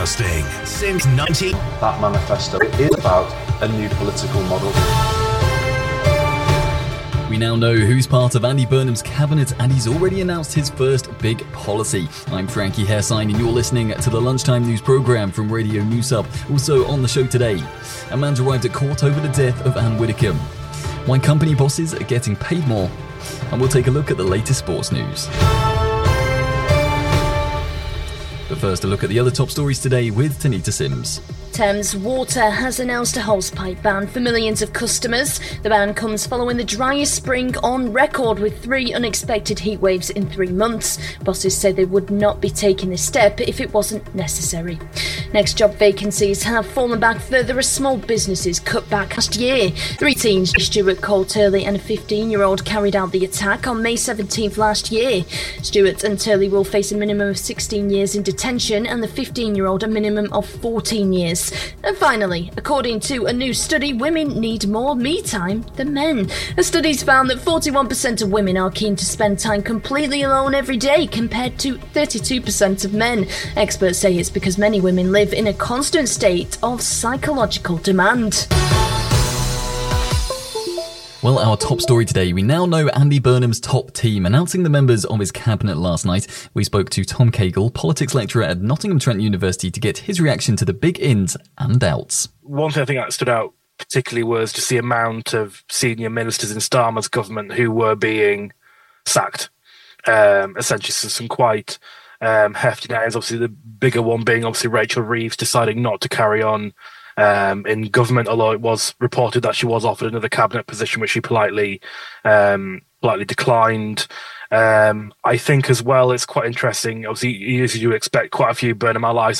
Broadcasting since 19... That manifesto is about a new political model. We now know who's part of Andy Burnham's cabinet, and he's already announced his first big policy. I'm Frankie Hairsign, and you're listening to the Lunchtime News programme from Radio News Hub. Also on the show today, a man's arrived at court over the death of Anne Widdecombe, why company bosses are getting paid more, and we'll take a look at the latest sports news. But first, a look at the other top stories today with Tanita Sims. Thames Water has announced a hosepipe ban for millions of customers. The ban comes following the driest spring on record, with 3 unexpected heat waves in 3 months. Bosses say they would not be taking this step if it wasn't necessary. Next job vacancies have fallen back further as small businesses cut back last year. 3 teens, Stuart Cole Turley and a 15-year-old, carried out the attack on May 17th last year. Stuart and Turley will face a minimum of 16 years in detention, and the 15-year-old a minimum of 14 years. And finally, according to a new study, women need more me time than men. A study's found that 41% of women are keen to spend time completely alone every day, compared to 32% of men. Experts say it's because many women live in a constant state of psychological demand. Well, our top story today, we now know Andy Burnham's top team, announcing the members of his cabinet last night. We spoke to Tom Cagle, politics lecturer at Nottingham Trent University, to get his reaction to the big ins and outs. One thing I think that stood out particularly was just the amount of senior ministers in Starmer's government who were being sacked. Essentially, some quite hefty names. Obviously, the bigger one being obviously Rachel Reeves deciding not to carry on in government, although it was reported that she was offered another cabinet position, which she politely declined. I think as well, it's quite interesting. Obviously, as you expect, quite a few Burnham allies